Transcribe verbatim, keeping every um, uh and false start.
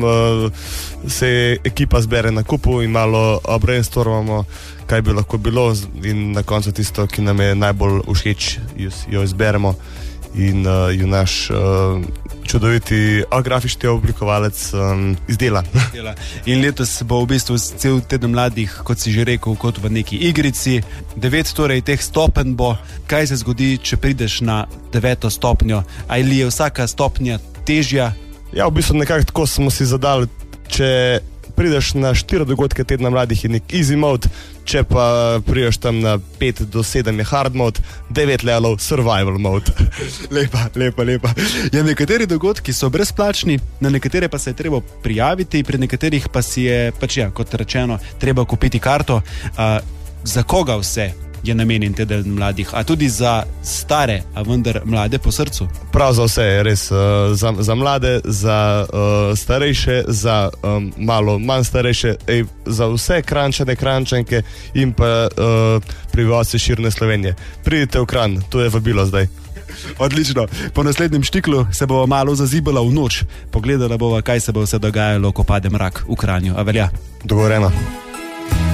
se ekipa zbere na kupu in malo brainstormamo, kaj bi lahko bilo, in na koncu tisto, ki nam je najbolj všeč, jo izberemo in uh, jo naš uh, čudoviti grafični oblikovalec um, izdela. In letos bo v bistvu cel teden mladih, kot si že rekel, kot v neki igrici. Devet torej teh stopenj bo. Kaj se zgodi, če prideš na deveto stopnjo? Ali je vsaka stopnja težja? Ja, v bistvu nekako tako smo si zadali. Če prideš na štiri dogodke tedna mladih, je nek easy mode, če pa prideš tam na pet do sedem je hard mode, devet levelov survival mode. Lepa, lepa, lepa. Ja, nekateri dogodki so brezplačni, na nekatere pa se je treba prijaviti, pri nekaterih pa si je, pač ja, kot rečeno, treba kupiti karto. A, za koga vse je namenjen teden mladih? A tudi za stare, a vendar mlade po srcu? Prav za vse je res. Uh, za, za mlade, za uh, starejše, za um, malo manj starejše, ej, za vse Kranjčane, Kranjčanke in pa uh, prebivalce širne Slovenije. Pridite v Kranj, to je vabilo zdaj. Odlično. Po naslednjem štiklu se bo malo zazibala v noč. Pogledala bova, kaj se bo vse dogajalo, ko pade mrak v Kranju. A velja? Dogovoreno.